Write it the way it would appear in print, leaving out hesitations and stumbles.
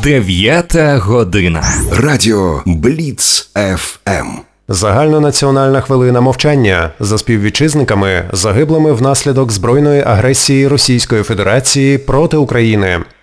9 година. Радіо Бліц ФМ. Загальнонаціональна хвилина мовчання за співвітчизниками, загиблими внаслідок збройної агресії Російської Федерації проти України.